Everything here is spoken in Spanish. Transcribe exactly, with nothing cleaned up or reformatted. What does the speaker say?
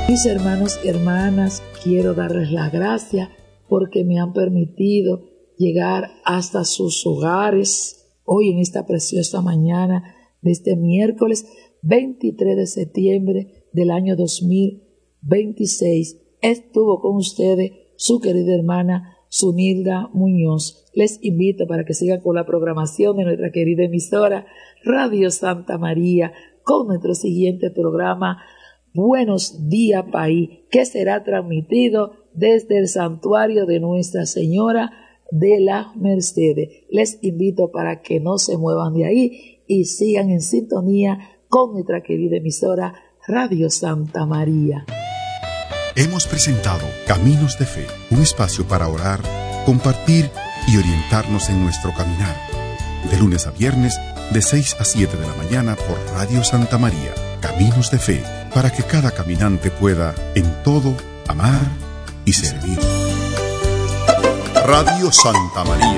Mis hermanos y hermanas, quiero darles las gracias porque me han permitido llegar hasta sus hogares hoy en esta preciosa mañana de este miércoles veintitrés de septiembre del año dos mil veintiséis. Estuvo con ustedes su querida hermana Zunilda Muñoz. Les invito para que sigan con la programación de nuestra querida emisora Radio Santa María con nuestro siguiente programa Buenos Días País, que será transmitido desde el santuario de Nuestra Señora de las Mercedes. Les invito para que no se muevan de ahí y sigan en sintonía con nuestra querida emisora Radio Santa María. Hemos presentado Caminos de Fe, un espacio para orar, compartir y orientarnos en nuestro caminar. De lunes a viernes, de seis a siete de la mañana por Radio Santa María. Caminos de Fe, para que cada caminante pueda, en todo, amar y servir. Radio Santa María.